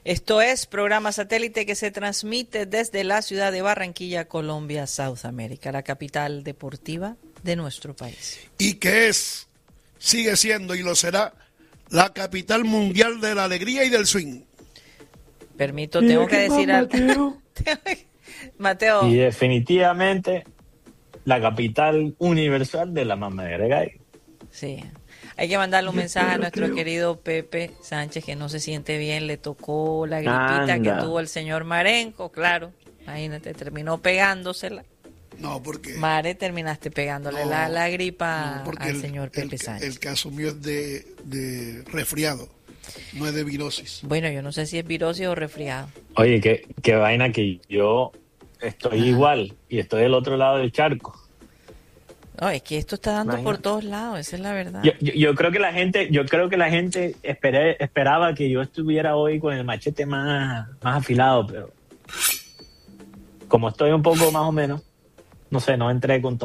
Esto es programa satélite que se transmite desde la ciudad de Barranquilla, Colombia, South America, la capital deportiva de nuestro país. Y que sigue siendo y lo será, la capital mundial de la alegría y del swing. Tengo que decir algo. Mateo. Y definitivamente la capital universal de la mamadera de gallo. Sí. Hay que mandarle un mensaje a nuestro querido Pepe Sánchez, que no se siente bien, le tocó la gripita que tuvo el señor Marenco, claro. Imagínate, terminó pegándosela. No, porque... Mare, terminaste pegándole la gripa al señor Pepe Sánchez. El caso mío es de resfriado, no es de virosis. Bueno, yo no sé si es virosis o resfriado. Oye, qué vaina que yo estoy igual y estoy del otro lado del charco. No, es que esto está dando por todos lados, esa es la verdad. Yo creo que la gente esperaba que yo estuviera hoy con el machete más afilado, pero como estoy un poco más o menos, no sé, no entré con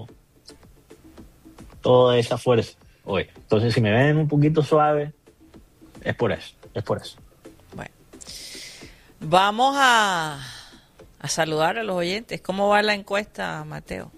toda esa fuerza hoy. Entonces, si me ven un poquito suave, es por eso. Bueno, vamos a saludar a los oyentes. ¿Cómo va la encuesta, Mateo?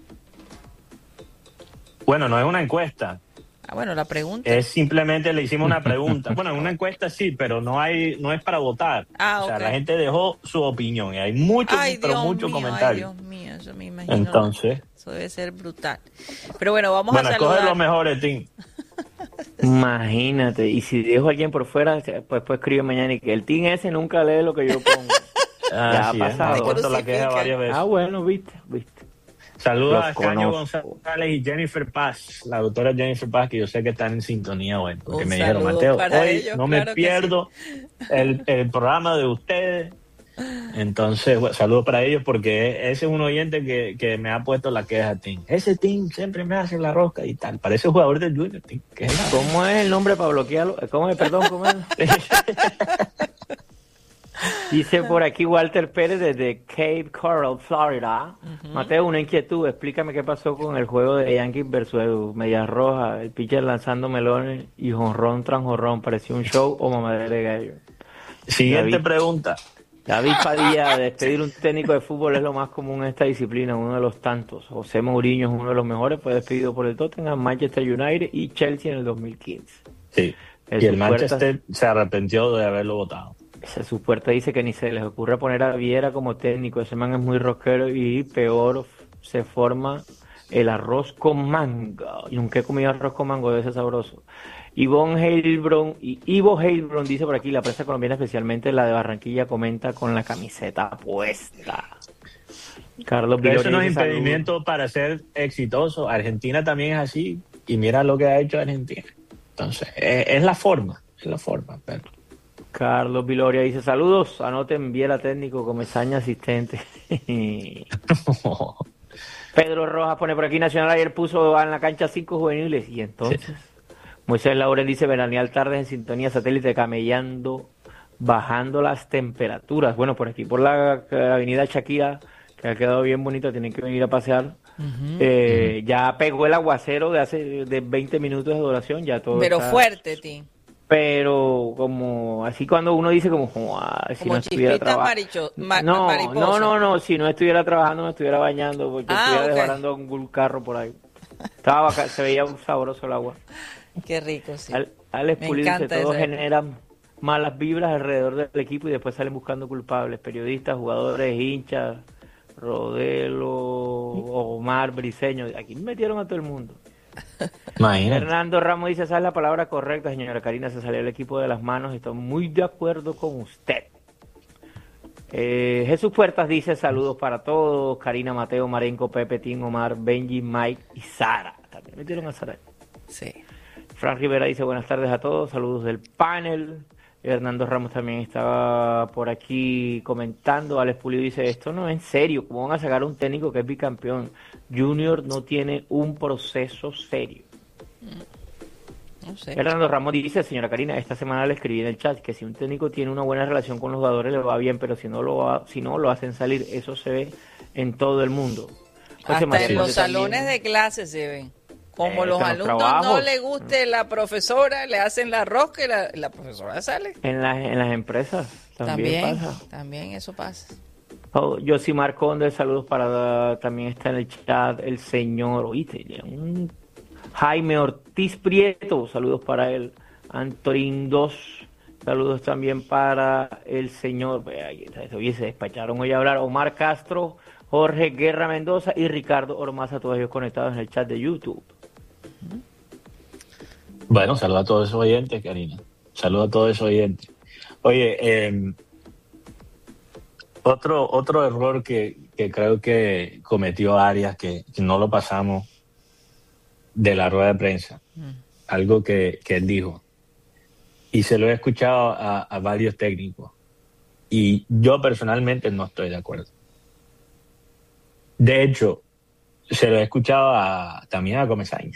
Bueno, no es una encuesta. Bueno, la pregunta. Es simplemente le hicimos una pregunta. Bueno, una encuesta sí, pero no es para votar. O sea, la gente dejó su opinión y hay muchos comentarios. Ay, Dios mío, eso me imagino. Entonces. Eso debe ser brutal. Pero bueno, vamos a saludar. Escoge los mejores, Tim. Imagínate, y si dejo a alguien por fuera, pues escribe mañana y que el Tim ese nunca lee lo que yo pongo. Ya ha pasado. La queja varias veces. Bueno, viste. Saludos a Escaño González y Jennifer Paz, la doctora Jennifer Paz, que yo sé que están en sintonía, bueno, porque me dijeron, Mateo, hoy ellos, no me pierdo el programa de ustedes. Entonces, saludos para ellos, porque ese es un oyente que me ha puesto la queja, Tim. Ese Tim siempre me hace la rosca y tal. Parece jugador del Junior, Tim. ¿Cómo es el nombre para bloquearlo? ¿Cómo es? Dice por aquí Walter Pérez desde Cape Coral, Florida. Mateo, una inquietud. Explícame qué pasó con el juego de Yankees versus Medias Rojas. El pitcher lanzando melones y jonrón tras jonrón. ¿Pareció un show o mamadera de gallo? Siguiente pregunta. David Padilla, despedir un técnico de fútbol es lo más común en esta disciplina, uno de los tantos. José Mourinho es uno de los mejores, fue despedido por el Tottenham, Manchester United y Chelsea en el 2015. Sí, y el Manchester se arrepintió de haberlo votado. Su puerta dice que ni se les ocurre poner a Viera como técnico, ese man es muy rockero y peor se forma el arroz con mango. Y nunca he comido arroz con mango, debe ser sabroso. Ivo Heilbron dice por aquí, la prensa colombiana, especialmente la de Barranquilla, comenta con la camiseta puesta. Carlos Pero eso no es impedimento para ser exitoso. Argentina también es así y mira lo que ha hecho Argentina. Entonces, es la forma. Pero... Carlos Viloria dice, saludos, anoten Viera técnico, Comesaña asistente. Pedro Rojas pone por aquí, Nacional ayer puso en la cancha 5 juveniles y entonces... Sí. Moisés Laurel dice, veraneal tardes en sintonía satélite camellando, bajando las temperaturas. Bueno, por aquí, por la avenida Shakira, que ha quedado bien bonita, tienen que venir a pasear. Ya pegó el aguacero de 20 minutos de duración, ya todo. Pero está fuerte, Tim. Pero como, así cuando uno dice como si no estuviera trabajando. No, si no estuviera trabajando, me estuviera bañando, porque estuviera desbarando un carro por ahí. Se veía un sabroso el agua. Qué rico, sí. Alex Pulido dice, todo genera malas vibras alrededor del equipo y después salen buscando culpables, periodistas, jugadores, hinchas, Rodelo, Omar, Briseño, aquí metieron a todo el mundo. Imagínate. Fernando Ramos dice, esa es la palabra correcta, señora Karina, se salió el equipo de las manos, estoy muy de acuerdo con usted. Jesús Puertas dice, saludos para todos, Karina, Mateo, Marenco, Pepe, Tim, Omar, Benji, Mike y Sara. También metieron a Sara. Sí. Fran Rivera dice, buenas tardes a todos, saludos del panel. Hernando Ramos también estaba por aquí comentando. Alex Pulido dice, esto no es en serio, ¿cómo van a sacar a un técnico que es bicampeón? Junior no tiene un proceso serio. No sé. Hernando Ramos dice, señora Karina, esta semana le escribí en el chat que si un técnico tiene una buena relación con los jugadores le va bien, pero si no lo hacen salir, eso se ve en todo el mundo. Hasta en los salones de clase se ven. Como los alumnos no les guste la profesora, le hacen la rosca y la profesora sale. En las empresas también pasa. También eso pasa. Josimar Conde, saludos para... También está en el chat el señor... Jaime Ortiz Prieto, saludos para él. Antorín 2, saludos también para el señor... Oye, se despacharon hoy a hablar. Omar Castro, Jorge Guerra Mendoza y Ricardo Ormaza, todos ellos conectados en el chat de YouTube. Bueno, saludos a todos esos oyentes, Karina. Saludos a todos esos oyentes. Oye, otro error que creo que cometió Arias, que no lo pasamos de la rueda de prensa, algo que él dijo, y se lo he escuchado a varios técnicos, y yo personalmente no estoy de acuerdo. De hecho, se lo he escuchado también a Comesaña.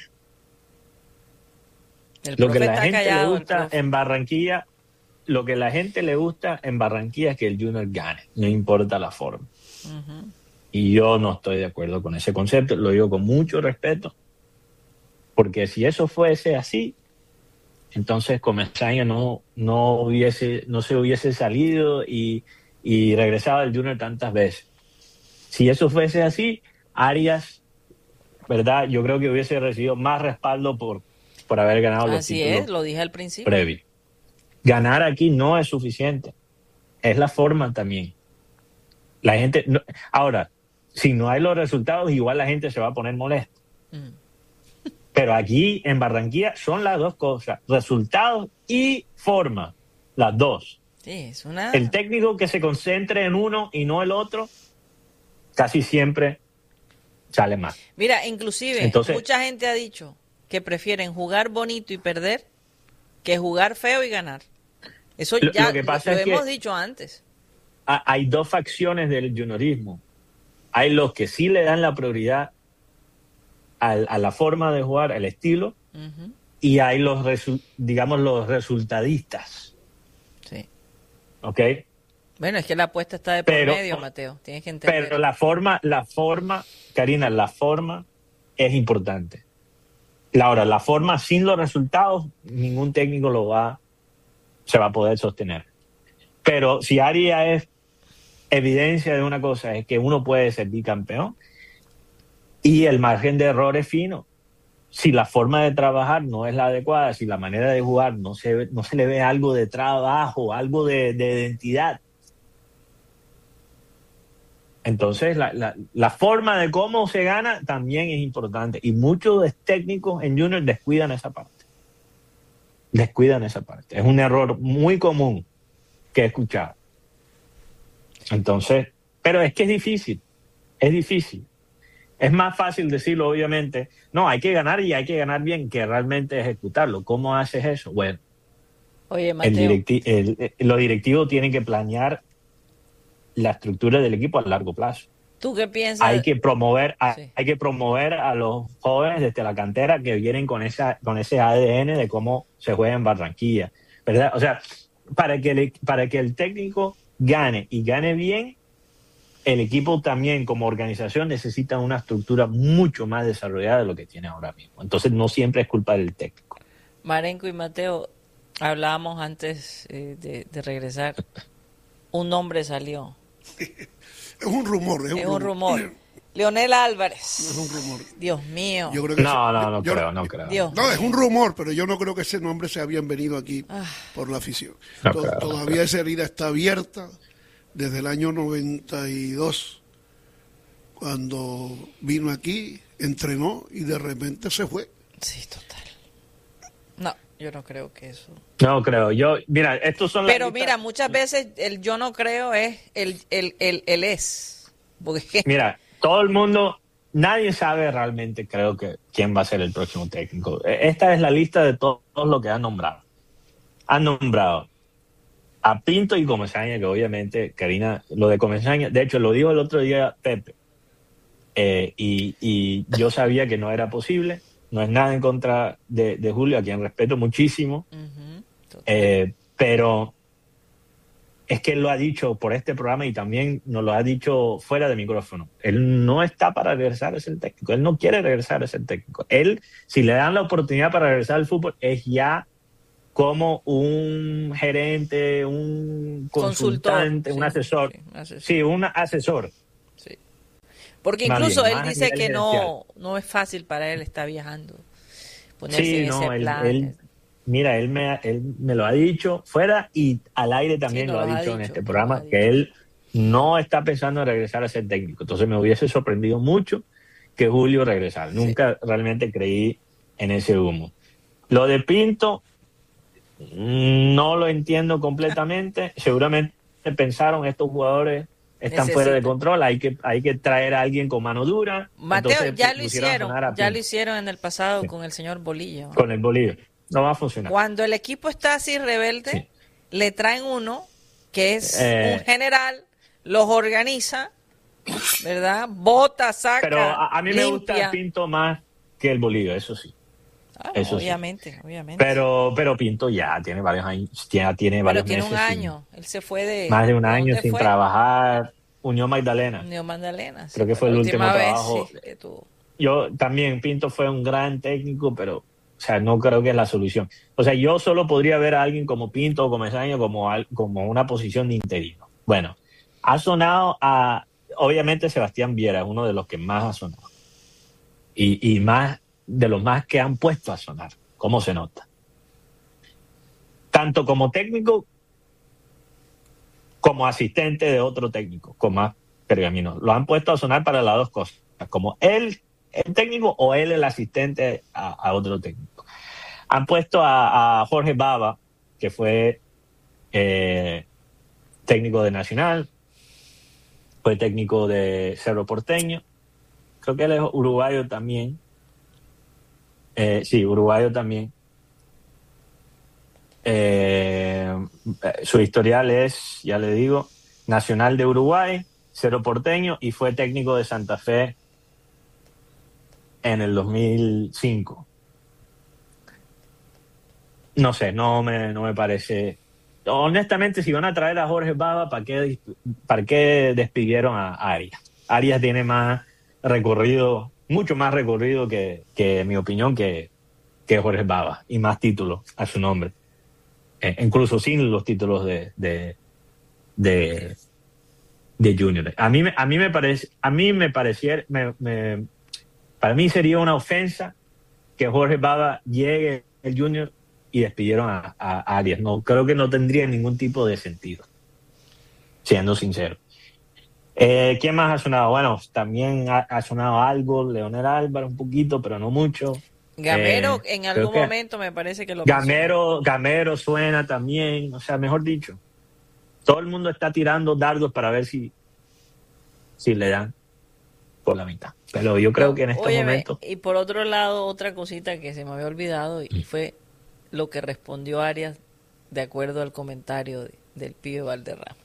Lo que la gente le gusta en Barranquilla, lo que la gente le gusta en Barranquilla es que el Junior gane, no importa la forma. Uh-huh. Y yo no estoy de acuerdo con ese concepto, lo digo con mucho respeto, porque si eso fuese así, entonces Comesaña no se hubiese salido y regresado al Junior tantas veces. Si eso fuese así, Arias, ¿verdad? Yo creo que hubiese recibido más respaldo por haber ganado los títulos. Así es, lo dije al principio. Previo. Ganar aquí no es suficiente. Es la forma también. La gente... ahora, si no hay los resultados, igual la gente se va a poner molesta. Pero aquí, en Barranquilla, son las dos cosas. Resultados y forma. Las dos. Sí, es una... El técnico que se concentre en uno y no el otro, casi siempre sale mal. Mira, inclusive, entonces, mucha gente ha dicho que prefieren jugar bonito y perder que jugar feo y ganar. Eso ya lo hemos dicho antes. Hay dos facciones del juniorismo. Hay los que sí le dan la prioridad a la forma de jugar, al estilo, uh-huh. Y hay los resultadistas. Sí. ¿Ok? Bueno, es que la apuesta está de por medio, Mateo. Tienes que entender. Pero la forma, Karina, la forma es importante. Ahora, la forma sin los resultados, ningún técnico se va a poder sostener. Pero si Arias es evidencia de una cosa, es que uno puede ser bicampeón y el margen de error es fino. Si la forma de trabajar no es la adecuada, si la manera de jugar no se le ve algo de trabajo, algo de identidad, entonces la forma de cómo se gana también es importante. Y muchos técnicos en Junior descuidan esa parte. Es un error muy común que he escuchado. Entonces, pero es que es difícil. Es más fácil decirlo, obviamente. No, hay que ganar y hay que ganar bien, que realmente ejecutarlo. ¿Cómo haces eso? Bueno, oye, Mateo, los directivos tienen que planear la estructura del equipo a largo plazo. ¿Tú qué piensas? Hay que promover a los jóvenes desde la cantera que vienen con ese ADN de cómo se juega en Barranquilla, ¿verdad? O sea, para que el técnico gane y gane bien, el equipo también como organización necesita una estructura mucho más desarrollada de lo que tiene ahora mismo. Entonces no siempre es culpa del técnico. Marenco y Mateo, hablábamos antes de regresar, un nombre salió. Es un rumor. Es un rumor. Leonel Álvarez. No es un rumor. Dios mío. Yo creo que no creo. Dios no, es un rumor, pero yo no creo que ese nombre sea bienvenido aquí por la afición. Todavía esa herida está abierta desde el año 92, cuando vino aquí, entrenó y de repente se fue. Sí, total. No, yo no creo que eso... No creo. Mira, estos son Pero mira, muchas veces el yo no creo es el es. Porque... Mira, todo el mundo, nadie sabe realmente, creo que, quién va a ser el próximo técnico. Esta es la lista de todos los que han nombrado. Han nombrado a Pinto y Comesaña, que obviamente, Karina, lo de Comesaña, de hecho lo dijo el otro día Pepe, y yo sabía que no era posible. No es nada en contra de Julio, a quien respeto muchísimo, pero es que él lo ha dicho por este programa y también nos lo ha dicho fuera de micrófono. Él no está para regresar a ser técnico. Él no quiere regresar a ser técnico. Él, si le dan la oportunidad para regresar al fútbol, es ya como un gerente, un consultante, un asesor. Sí, un asesor. Sí. Porque incluso él dice que no es fácil para él estar viajando. Ponerse en ese plan. Mira, él me lo ha dicho fuera y al aire también lo ha dicho en este programa, que él no está pensando en regresar a ser técnico. Entonces me hubiese sorprendido mucho que Julio regresara. Nunca realmente creí en ese humo. Lo de Pinto no lo entiendo completamente. Seguramente pensaron estos jugadores están fuera de control, hay que traer a alguien con mano dura. Mateo, entonces, ya lo hicieron en el pasado con el señor Bolillo. Con el Bolillo. No va a funcionar. Cuando el equipo está así rebelde, le traen uno que es un general, los organiza, ¿verdad? Bota, saca, pero a mí me gusta el Pinto más que el Bolillo, eso sí. Eso obviamente, sí. Obviamente. Pero Pinto ya tiene varios años, tiene un año. Él se fue de más de un año sin trabajar. Unión Magdalena. Sí, creo que fue el último trabajo. Yo también, Pinto fue un gran técnico, pero no creo que es la solución. Yo solo podría ver a alguien como Pinto o Comesaña como una posición de interino. Bueno, ha sonado obviamente Sebastián Viera es uno de los que más ha sonado. Y más de los más que han puesto a sonar. ¿Cómo se nota? Tanto como técnico como asistente de otro técnico, con más pergaminos. Lo han puesto a sonar para las dos cosas, como él el técnico o él el asistente a otro técnico. Han puesto a Jorge Baba, que fue técnico de Nacional, fue técnico de Cerro Porteño, creo que él es uruguayo también. Sí, uruguayo también. Su historial es, ya le digo, Nacional de Uruguay, Cerro Porteño, y fue técnico de Santa Fe en el 2005. No sé, no me parece. Honestamente, si van a traer a Jorge Baba, ¿para qué despidieron a Arias? Arias tiene más recorrido, mucho más recorrido que en mi opinión, que Jorge Baba, y más títulos a su nombre. Incluso sin los títulos de Junior. A mí me parece, para mí sería una ofensa que Jorge Baba llegue el Junior y despidieron a Arias. No, creo que no tendría ningún tipo de sentido, siendo sincero. ¿Quién más ha sonado? Bueno, también ha sonado algo, Leonel Álvarez un poquito, pero no mucho. Gamero en algún momento me parece que lo Gamero suena también, mejor dicho, todo el mundo está tirando dardos para ver si le dan por la mitad, pero yo creo que en estos momentos. Y por otro lado, otra cosita que se me había olvidado y fue lo que respondió Arias de acuerdo al comentario del pibe Valderrama.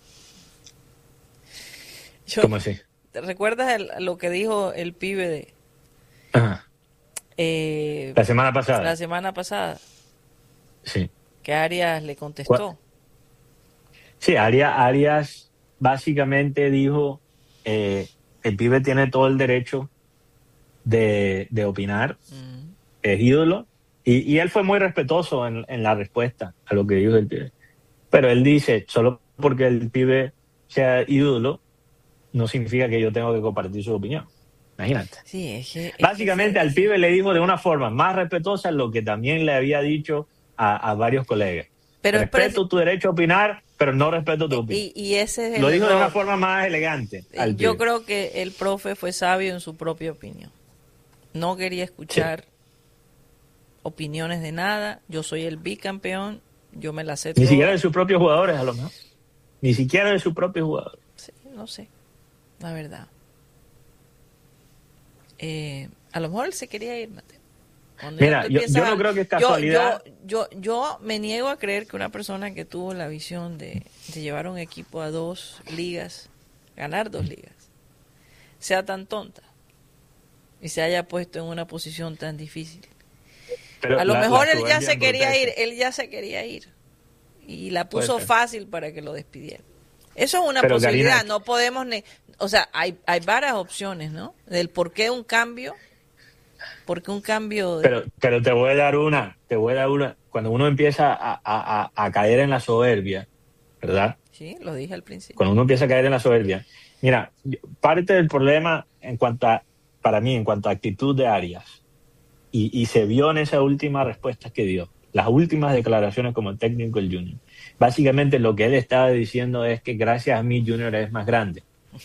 ¿Cómo así? ¿Te recuerdas lo que dijo el pibe de Ajá. La semana pasada. La semana pasada. Sí. Que Arias le contestó. Sí, Arias básicamente dijo, el pibe tiene todo el derecho de opinar, es ídolo, y él fue muy respetuoso en la respuesta a lo que dijo el pibe. Pero él dice, solo porque el pibe sea ídolo, no significa que yo tengo que compartir su opinión. Imagínate. Sí, básicamente al pibe le dijo de una forma más respetuosa lo que también le había dicho a varios colegas. Respeto tu derecho a opinar, pero no respeto tu opinión. Y ese es lo dijo de una forma más elegante. Yo creo que el profe fue sabio en su propia opinión. No quería escuchar opiniones de nada. Yo soy el bicampeón, yo me la sé Ni siquiera de sus propios jugadores, a lo mejor. Ni siquiera de sus propios jugadores. Sí, no sé, la verdad. A lo mejor él se quería ir, Mateo. Mira, yo no creo que es casualidad. Yo me niego a creer que una persona que tuvo la visión de llevar un equipo a 2 ligas, ganar 2 ligas, sea tan tonta y se haya puesto en una posición tan difícil. Pero a lo mejor él ya se quería ir y la puso fácil para que lo despidieran. Eso es una posibilidad, Karina, no podemos... O sea, hay varias opciones, ¿no? Del por qué un cambio... Porque un cambio... Pero te voy a dar una. Cuando uno empieza a caer en la soberbia, ¿verdad? Sí, lo dije al principio. Cuando uno empieza a caer en la soberbia. Mira, parte del problema para mí, en cuanto a actitud de Arias, y se vio en esas últimas respuestas que dio, las últimas declaraciones como técnico del Junior. Básicamente lo que él estaba diciendo es que gracias a mí Junior es más grande.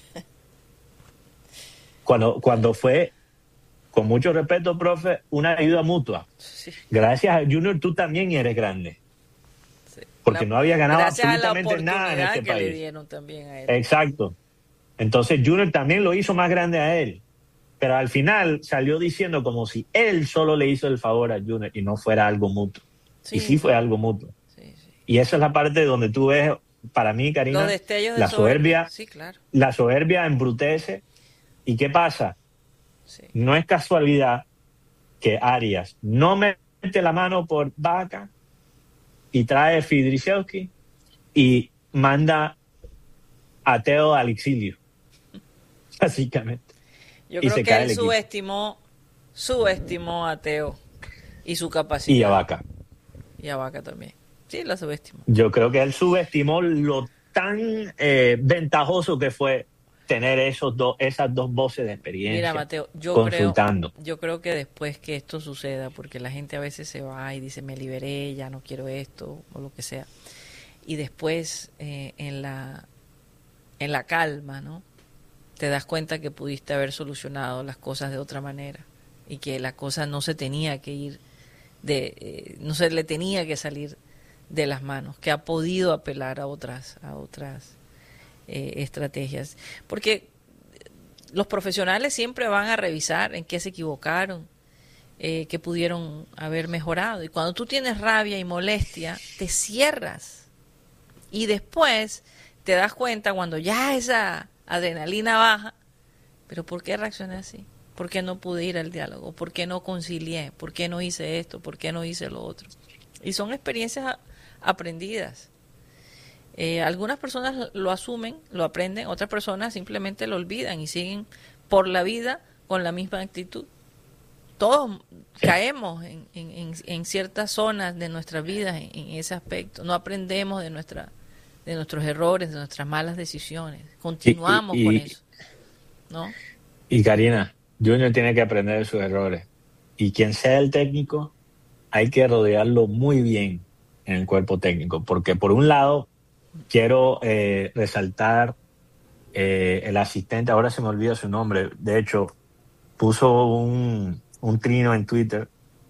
Cuando fue... Con mucho respeto, profe, una ayuda mutua. Sí. Gracias a Junior tú también eres grande. Sí. Porque no había ganado absolutamente nada en este país. Le dieron también a él. Exacto. Entonces Junior también lo hizo más grande a él. Pero al final salió diciendo como si él solo le hizo el favor a Junior y no fuera algo mutuo. Sí. Y sí fue algo mutuo. Sí. Y esa es la parte donde tú ves, para mí, Karina, la soberbia. Sí, claro. La soberbia embrutece. ¿Y qué pasa? Sí. No es casualidad que Arias no mete la mano por Vaca y trae Fidrichevski y manda a Teo al exilio, básicamente. Yo creo que él subestimó a Teo y su capacidad. Y a Vaca. Y a Vaca también. Sí, la subestimó. Yo creo que él subestimó lo tan ventajoso que fue tener esas dos voces de experiencia. Mira, Mateo, yo creo que después que esto suceda, porque la gente a veces se va y dice, me liberé, ya no quiero esto, o lo que sea, y después en la calma, ¿no? Te das cuenta que pudiste haber solucionado las cosas de otra manera y que la cosa no se tenía que ir no se le tenía que salir de las manos, que ha podido apelar a otras estrategias, porque los profesionales siempre van a revisar en qué se equivocaron, qué pudieron haber mejorado, y cuando tú tienes rabia y molestia te cierras y después te das cuenta cuando ya esa adrenalina baja, pero ¿por qué reaccioné así? ¿Por qué no pude ir al diálogo? ¿Por qué no concilié? ¿Por qué no hice esto? ¿Por qué no hice lo otro? Y son experiencias aprendidas. Algunas personas lo asumen, lo aprenden, otras personas simplemente lo olvidan y siguen por la vida con la misma actitud. Todos caemos en ciertas zonas de nuestras vidas en ese aspecto. No aprendemos de nuestros errores, de nuestras malas decisiones. Continuamos con eso, ¿no? Y Karina, Junior tiene que aprender de sus errores. Y quien sea el técnico, hay que rodearlo muy bien en el cuerpo técnico. Porque por un lado, quiero resaltar el asistente, ahora se me olvida su nombre, de hecho, puso un trino en Twitter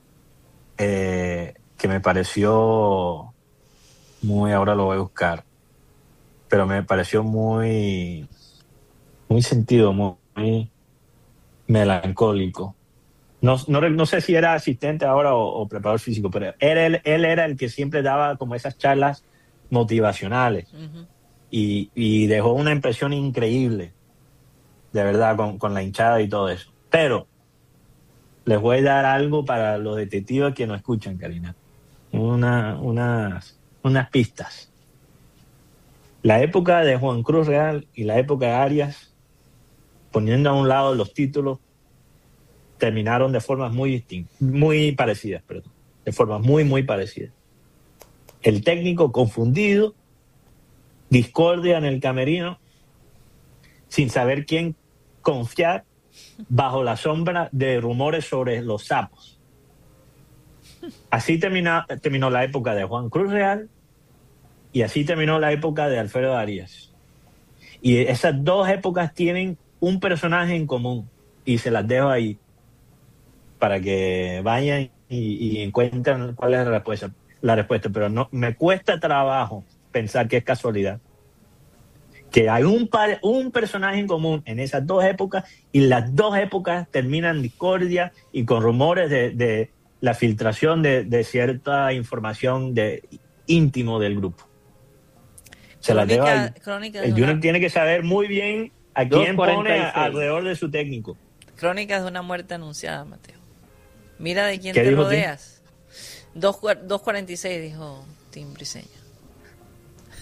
que me pareció muy, ahora lo voy a buscar, pero me pareció muy sentido, muy melancólico. No sé si era asistente ahora o preparador físico, pero él era el que siempre daba como esas charlas motivacionales. Uh-huh. Y dejó una impresión increíble, de verdad, con la hinchada y todo eso. Pero les voy a dar algo para los detectives que nos escuchan, Karina. Unas pistas. La época de Juan Cruz Real y la época de Arias, poniendo a un lado los títulos, terminaron de formas muy parecidas. De formas muy parecidas. El técnico confundido, discordia en el camerino, sin saber quién confiar, bajo la sombra de rumores sobre los sapos. Así terminó la época de Juan Cruz Real y así terminó la época de Alfredo Arias. Y esas dos épocas tienen un personaje en común y se las dejo ahí para que vayan y encuentren cuál es la respuesta, pero no me cuesta trabajo pensar que es casualidad que hay un personaje en común en esas dos épocas y las dos épocas terminan en discordia y con rumores de la filtración de cierta información íntimo del grupo. Se la dejo ahí. El Junior tiene que saber muy bien a quién pone alrededor de su técnico. Crónicas de una muerte anunciada, Mateo. Mira de quién te rodeas. 2:46 dijo Tim Briseño.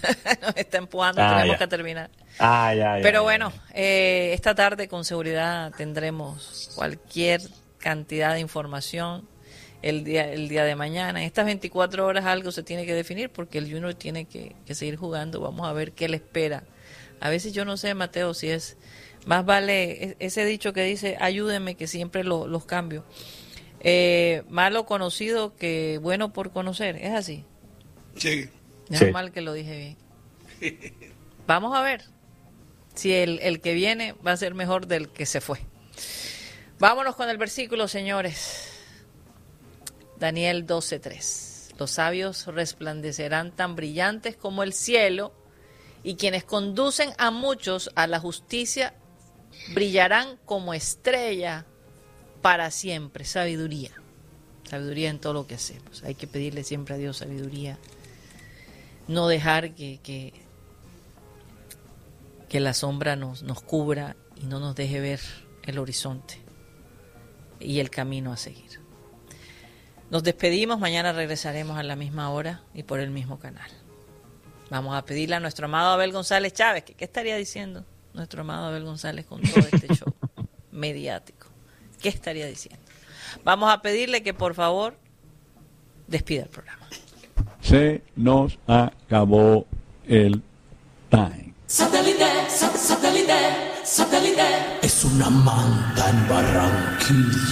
Nos está empujando, tenemos que terminar. Pero bueno, esta tarde con seguridad tendremos cualquier cantidad de información el día de mañana. En estas 24 horas algo se tiene que definir porque el Junior tiene que seguir jugando. Vamos a ver qué le espera. A veces yo no sé, Mateo, si es más vale ese dicho que dice ayúdeme que siempre los cambio. Malo conocido que bueno por conocer. ¿Es así? Sí. Es mal que lo dije bien. Vamos a ver si el que viene va a ser mejor del que se fue. Vámonos con el versículo, señores. Daniel 12:3. Los sabios resplandecerán tan brillantes como el cielo, y quienes conducen a muchos a la justicia brillarán como estrella para siempre. Sabiduría en todo lo que hacemos. Hay que pedirle siempre a Dios sabiduría. No dejar que la sombra nos cubra y no nos deje ver el horizonte y el camino a seguir. Nos despedimos, mañana regresaremos a la misma hora y por el mismo canal. Vamos a pedirle a nuestro amado Abel González Chávez, ¿qué estaría diciendo nuestro amado Abel González con todo este show mediático? ¿Qué estaría diciendo? Vamos a pedirle que por favor despida el programa. Se nos acabó el time. Satélite es una manta en Barranquilla.